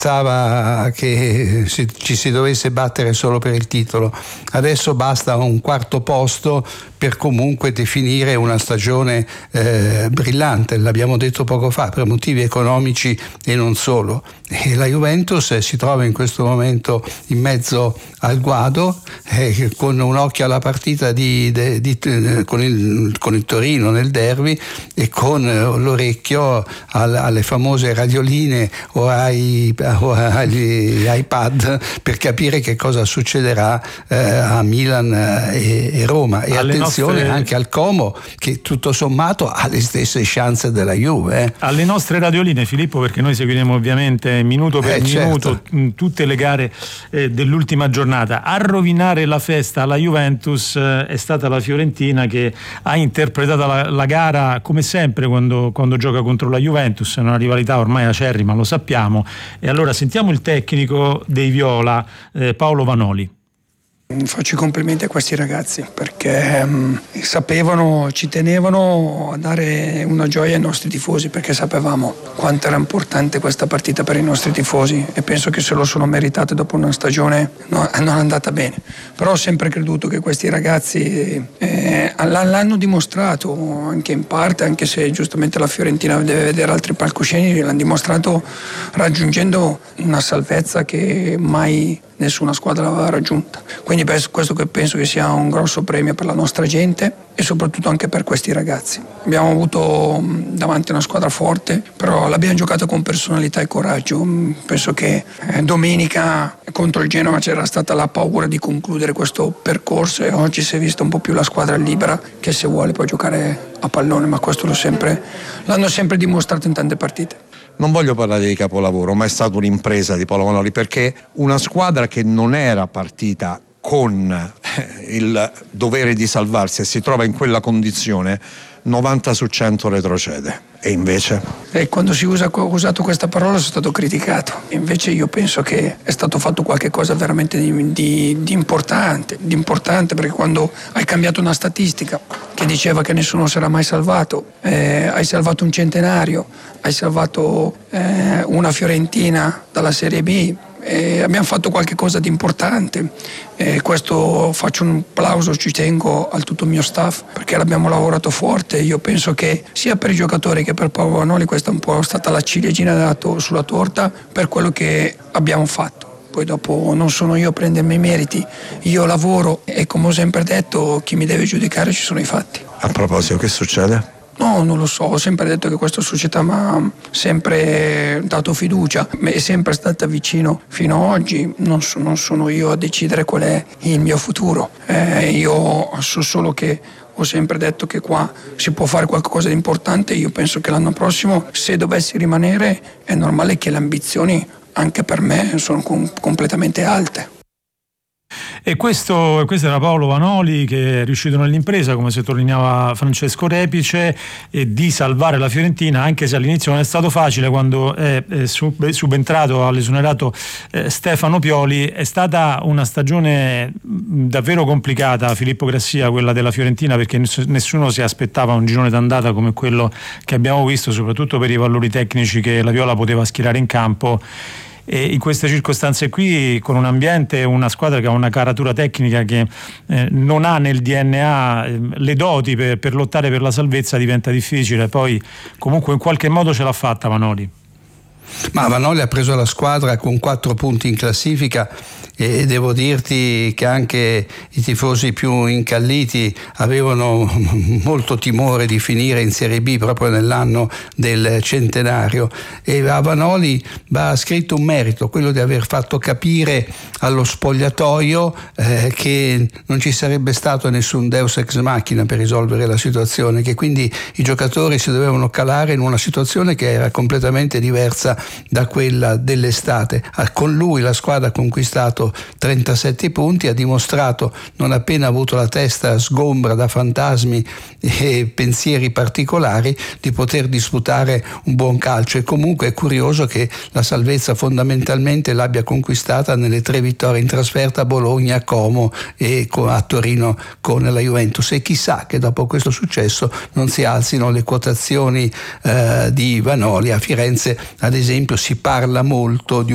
pensava che ci si dovesse battere solo per il titolo. Adesso basta un quarto posto per comunque definire una stagione brillante, l'abbiamo detto poco fa, per motivi economici e non solo. E la Juventus si trova in questo momento in mezzo al guado, con un occhio alla partita con il Torino nel derby e con l'orecchio alle famose radioline o agli iPad per capire che cosa succederà a Milan e Roma. E attenzione anche al Como, che tutto sommato ha le stesse chance della Juve. Alle nostre radioline, Filippo, perché noi seguiremo ovviamente minuto per minuto tutte le gare dell'ultima giornata. A rovinare la festa alla Juventus è stata la Fiorentina, che ha interpretato la gara come sempre quando gioca contro la Juventus, è una rivalità ormai acerrima, lo sappiamo. E allora sentiamo il tecnico dei Viola, Paolo Vanoli. Faccio i complimenti a questi ragazzi perché sapevano, ci tenevano a dare una gioia ai nostri tifosi, perché sapevamo quanto era importante questa partita per i nostri tifosi e penso che se lo sono meritate dopo una stagione non andata bene. Però ho sempre creduto che questi ragazzi l'hanno dimostrato anche in parte, anche se giustamente la Fiorentina deve vedere altri palcoscenici, l'hanno dimostrato raggiungendo una salvezza che mai nessuna squadra l'aveva raggiunta. Quindi questo che penso che sia un grosso premio per la nostra gente e soprattutto anche per questi ragazzi. Abbiamo avuto davanti una squadra forte, però l'abbiamo giocata con personalità e coraggio. Penso che domenica contro il Genoa c'era stata la paura di concludere questo percorso e oggi si è vista un po' più la squadra libera che se vuole può giocare a pallone, ma questo l'hanno sempre dimostrato in tante partite. Non voglio parlare di capolavoro, ma è stata un'impresa di Paolo Vanoli, perché una squadra che non era partita con il dovere di salvarsi e si trova in quella condizione, 90 su 100 retrocede. E invece? E quando si ho usato questa parola sono stato criticato. Invece io penso che è stato fatto qualche cosa veramente di importante, perché quando hai cambiato una statistica che diceva che nessuno si era mai salvato, hai salvato un centenario, hai salvato una Fiorentina dalla Serie B, abbiamo fatto qualche cosa di importante. Questo faccio un applauso, ci tengo al tutto il mio staff perché l'abbiamo lavorato forte. Io penso che sia per i giocatori che per Paolo Vanoli questa è un po' stata la ciliegina sulla torta per quello che abbiamo fatto. Poi dopo non sono io a prendermi i meriti, io lavoro e come ho sempre detto chi mi deve giudicare ci sono i fatti. A proposito, che succede? No, non lo so, ho sempre detto che questa società mi ha sempre dato fiducia, mi è sempre stata vicino fino ad oggi, non sono io a decidere qual è il mio futuro, io so solo che ho sempre detto che qua si può fare qualcosa di importante. Io penso che l'anno prossimo, se dovessi rimanere, è normale che le ambizioni anche per me sono completamente alte. E questo era Paolo Vanoli, che è riuscito nell'impresa, come sottolineava Francesco Repice, di salvare la Fiorentina, anche se all'inizio non è stato facile. Quando è subentrato all'esonerato Stefano Pioli, è stata una stagione davvero complicata, Filippo Grassia, quella della Fiorentina, perché nessuno si aspettava un girone d'andata come quello che abbiamo visto, soprattutto per i valori tecnici che la Viola poteva schierare in campo. E in queste circostanze qui, con un ambiente, una squadra che ha una caratura tecnica che non ha nel DNA le doti per lottare per la salvezza, diventa difficile. Poi comunque in qualche modo ce l'ha fatta Vanoli. Ma Vanoli ha preso la squadra con 4 punti in classifica e devo dirti che anche i tifosi più incalliti avevano molto timore di finire in Serie B proprio nell'anno del centenario, e a Vanoli va scritto un merito, quello di aver fatto capire allo spogliatoio che non ci sarebbe stato nessun deus ex machina per risolvere la situazione, che quindi i giocatori si dovevano calare in una situazione che era completamente diversa da quella dell'estate. Con lui la squadra ha conquistato 37 punti, ha dimostrato, non appena avuto la testa sgombra da fantasmi e pensieri particolari, di poter disputare un buon calcio. E comunque è curioso che la salvezza fondamentalmente l'abbia conquistata nelle 3 vittorie in trasferta a Bologna, a Como e a Torino con la Juventus, e chissà che dopo questo successo non si alzino le quotazioni di Vanoli. A Firenze ad esempio si parla molto di